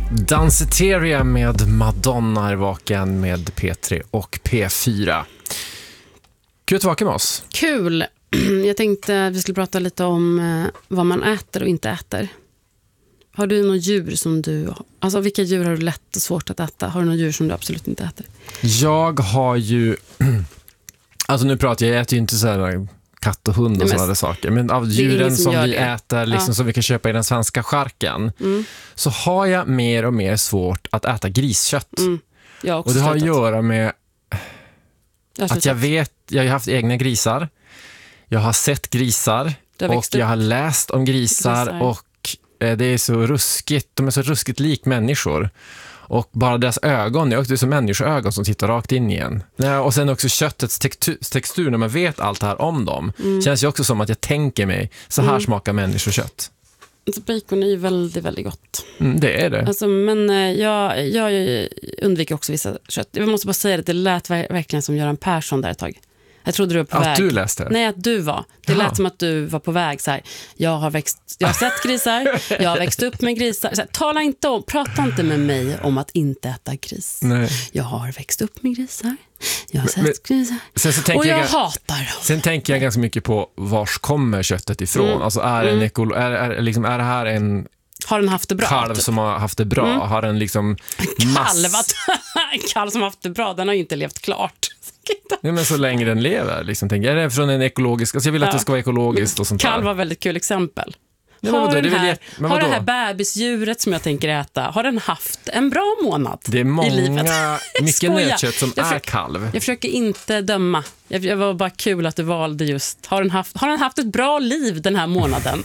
Danceteria med Madonna är vaken med P3 och P4. Kul att vara med oss. Kul. Jag tänkte att vi skulle prata lite om vad man äter och inte äter. Har du några djur som du... Alltså vilka djur har du lätt och svårt att äta? Har du några djur som du absolut inte äter? Jag har ju... Alltså nu pratar jag äter ju inte så här katt och hund och sådana saker. Men av djuren som vi äter, liksom, som vi kan köpa i den svenska charken, så har jag mer och mer svårt att äta griskött. Och det har att göra med att jag har haft egna grisar. Jag har sett grisar och jag har läst om grisar. Och det är så ruskigt. De är så ruskigt lik människor. Och bara deras ögon, det är som människoögon som tittar rakt in igen. Och sen också köttets textur, när man vet allt det här om dem, känns ju också som att jag tänker mig, så här smakar människokött. Alltså bacon är ju väldigt, väldigt gott. Det är det. Alltså, men jag undviker också vissa kött. Jag måste bara säga att det lät verkligen som Göran Persson där ett tag. Jag trodde du var på väg. Att du läste? Nej, att du var. Det lät som att du var på väg så här. Jag har sett grisar. Jag har växt upp med grisar. Så här, prata inte med mig om att inte äta gris. Nej. Jag har växt upp med grisar. Jag har sett grisar. Och jag hatar dem. Sen tänker jag ganska mycket på vars kommer köttet ifrån. Alltså är det här en... Har den haft det bra? Kalv som har haft det bra. Har den liksom... Kalv som har haft det bra, den har ju inte levt klart. Nej, men så länge den lever, liksom, tänker jag. Är det från en ekologisk... Alltså jag vill att det ska vara ekologiskt och sånt där. Kalv var väldigt kul exempel. Har det här bebisdjuret som jag tänker äta, har den haft en bra månad i livet? Det är mycket nötkött som är kalv. Jag försöker inte döma. Det var bara kul att du valde just. Har den haft ett bra liv den här månaden?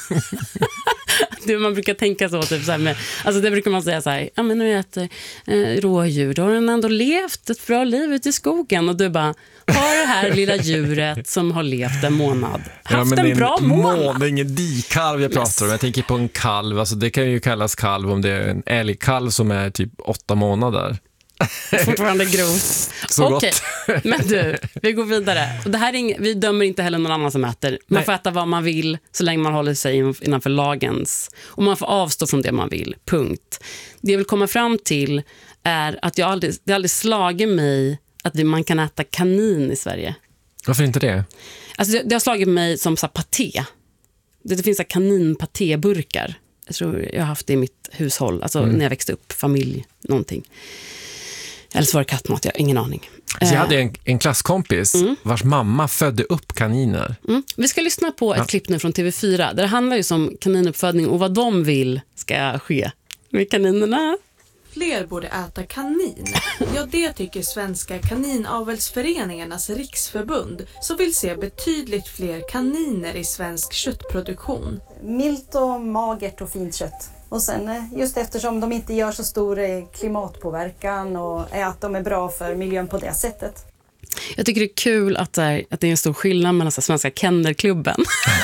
Man brukar tänka så, typ så här med, alltså det brukar man säga så här, ja men när jag äter rådjur, då har den ändå levt ett bra liv ute i skogen, och du bara, har det här lilla djuret som har levt en månad haft en bra månad? Det är ingen dikalv jag pratar om. Jag tänker på en kalv, alltså det kan ju kallas kalv om det är en älgkalv som är typ 8 månader. Fortfarande grovt. Okej, men du, vi går vidare. Och det här vi dömer inte heller någon annan som äter. Man får äta vad man vill så länge man håller sig innanför lagens. Och man får avstå från det man vill, punkt. Det jag vill komma fram till är att det aldrig slagit mig att man kan äta kanin i Sverige. Varför inte det? Alltså det har slagit mig som så paté. Det finns så kaninpatéburkar. Jag tror jag har haft det i mitt hushåll. Alltså när jag växte upp, familj, någonting. Eller så var det kattmat, jag har ingen aning. Så jag hade en klasskompis vars mamma födde upp kaniner. Vi ska lyssna på ett klipp nu från TV4. Där det handlar ju om kaninuppfödning och vad de vill ska ske med kaninerna. Fler borde äta kanin. Ja, det tycker Svenska kaninavelsföreningarnas riksförbund, som vill se betydligt fler kaniner i svensk köttproduktion. Milt och magert och fint kött. Och sen just eftersom de inte gör så stor klimatpåverkan och att de är bra för miljön på det sättet. Jag tycker det är kul att det är en stor skillnad mellan Svenska Kennelklubben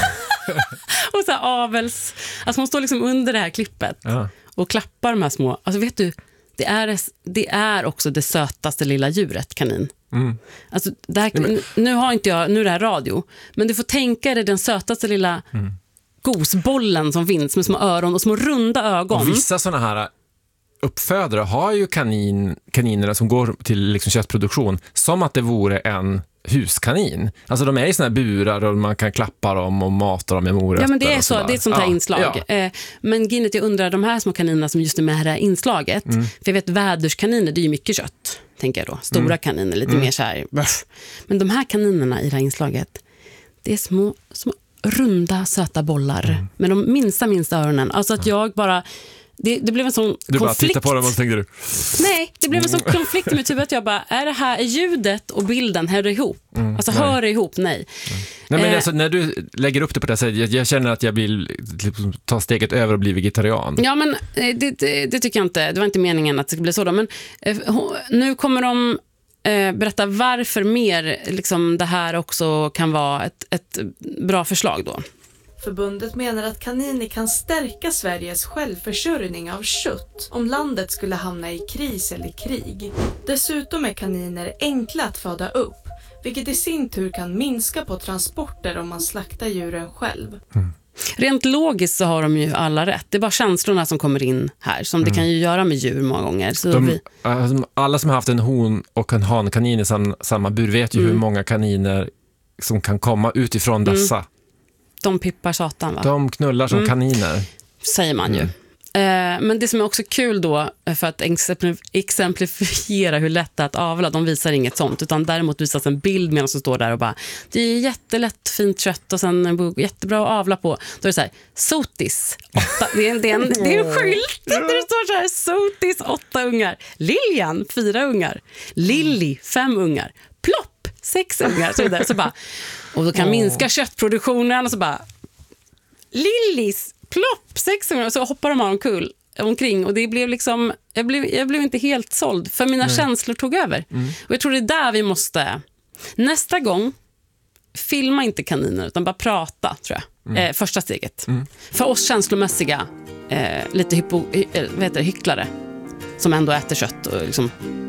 och så avels. Alltså man står liksom under det här klippet och klappar de här små. Alltså vet du, det är också det sötaste lilla djuret, kanin. Alltså nu är det här radio, men du får tänka dig den sötaste lilla gosbollen som finns med små öron och små runda ögon. Och vissa sådana här uppfödare har ju kaninerna som går till liksom köttproduktion som att det vore en huskanin. Alltså de är i såna här burar och man kan klappa dem och mata dem med morötter. Ja, men det är så, det är ett sånt här inslag. Ja. Men Ginnet, jag undrar, de här små kaninerna som just är med det här inslaget, för jag vet väderskaniner, det är ju mycket kött, tänker jag då. Stora kaniner, lite mer så här. Men de här kaninerna i det här inslaget, det är små runda, söta bollar med de minsta öronen. Alltså att jag bara... Det blev en sån konflikt. Du bara tittar på dem och tänkte du... Nej, det blev en sån konflikt i mitt huvud att jag bara, är ljudet och bilden, hör det ihop? Hör det ihop? Nej. Nej, men alltså, när du lägger upp det på det sättet, jag känner att jag vill ta steget över och bli vegetarian. Ja, men det tycker jag inte. Det var inte meningen att det skulle bli så då. Men nu kommer de berätta varför mer liksom, det här också kan vara ett bra förslag då. Förbundet menar att kaniner kan stärka Sveriges självförsörjning av kött om landet skulle hamna i kris eller krig. Dessutom är kaniner enkla att föda upp, vilket i sin tur kan minska på transporter om man slaktar djuren själv. Rent logiskt så har de ju alla rätt. Det är bara känslorna som kommer in här, som det kan ju göra med djur många gånger. Så alla som har haft en hon och en hankanin i samma bur vet ju hur många kaniner som kan komma utifrån dessa. De pippar satan, va? De knullar som kaniner. Säger man ju. Men det som är också kul då, för att exemplifiera hur lätt det är att avla, de visar inget sånt, utan däremot visas en bild medan som står där och bara, det är jättelätt fint kött och sen jättebra att avla på. Då är det så här, sotis 8, det är en skylt där det står så här, sotis 8 ungar, Lilian 4 ungar, Lilly 5 ungar, Plopp 6 ungar, så vidare. Så bara, och då kan minska köttproduktionen och så bara, Lillys Plopp 6 ungar, och så hoppar de omkring och det blev liksom, jag blev inte helt såld, för mina känslor tog över. Och jag tror det är där vi måste, nästa gång, filma inte kaniner utan bara prata, tror jag. Första steget. För oss känslomässiga lite hycklare som ändå äter kött och liksom